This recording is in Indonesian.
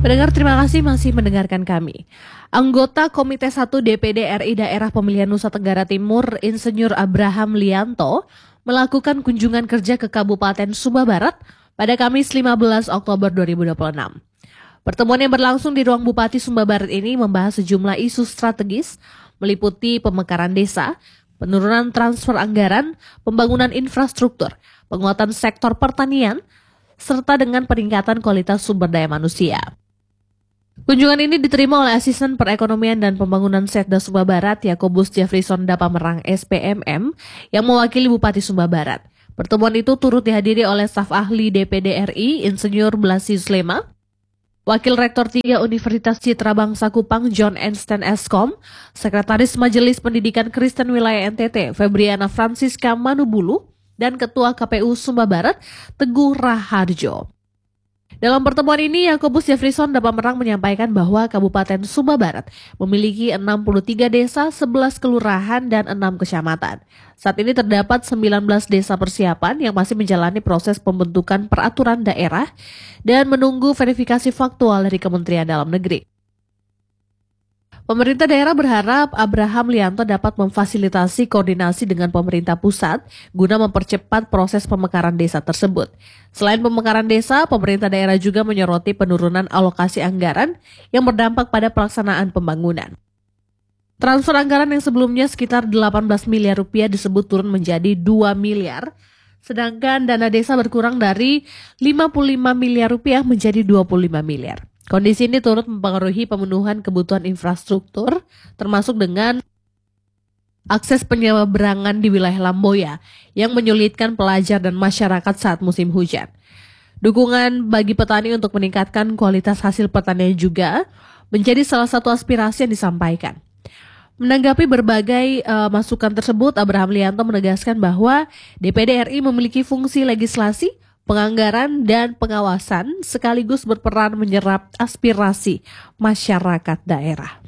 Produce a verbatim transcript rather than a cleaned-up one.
Pendengar, terima kasih masih mendengarkan kami. Anggota Komite satu D P D R I Daerah Pemilihan Nusa Tenggara Timur, Insinyur Abraham Lianto, melakukan kunjungan kerja ke Kabupaten Sumba Barat pada Kamis lima belas Oktober dua ribu dua puluh enam. Pertemuan yang berlangsung di ruang Bupati Sumba Barat ini membahas sejumlah isu strategis, meliputi pemekaran desa, penurunan transfer anggaran, pembangunan infrastruktur, penguatan sektor pertanian, serta dengan peningkatan kualitas sumber daya manusia. Kunjungan ini diterima oleh Asisten Perekonomian dan Pembangunan Setda Sumba Barat, Yakobus Jefferson Dapamerang S P M M, yang mewakili Bupati Sumba Barat. Pertemuan itu turut dihadiri oleh staf ahli D P D R I, Insinyur Blasius Lema, Wakil Rektor tiga Universitas Citra Bangsa Kupang John Einstein Eskom, Sekretaris Majelis Pendidikan Kristen Wilayah N T T Febriana Francisca Manubulu, dan Ketua K P U Sumba Barat Teguh Raharjo. Dalam pertemuan ini, Yakobus Jefferson Dapamerang menyampaikan bahwa Kabupaten Sumba Barat memiliki enam puluh tiga desa, sebelas kelurahan, dan enam kecamatan. Saat ini terdapat sembilan belas desa persiapan yang masih menjalani proses pembentukan peraturan daerah dan menunggu verifikasi faktual dari Kementerian Dalam Negeri. Pemerintah daerah berharap Abraham Lianto dapat memfasilitasi koordinasi dengan pemerintah pusat guna mempercepat proses pemekaran desa tersebut. Selain pemekaran desa, pemerintah daerah juga menyoroti penurunan alokasi anggaran yang berdampak pada pelaksanaan pembangunan. Transfer anggaran yang sebelumnya sekitar delapan belas miliar rupiah disebut turun menjadi dua miliar, sedangkan dana desa berkurang dari lima puluh lima miliar rupiah menjadi dua puluh lima miliar. Kondisi ini turut mempengaruhi pemenuhan kebutuhan infrastruktur, termasuk dengan akses penyeberangan di wilayah Lamboya yang menyulitkan pelajar dan masyarakat saat musim hujan. Dukungan bagi petani untuk meningkatkan kualitas hasil pertanian juga menjadi salah satu aspirasi yang disampaikan. Menanggapi berbagai uh, masukan tersebut, Abraham Lianto menegaskan bahwa D P D R I memiliki fungsi legislasi, penganggaran, dan pengawasan sekaligus berperan menyerap aspirasi masyarakat daerah.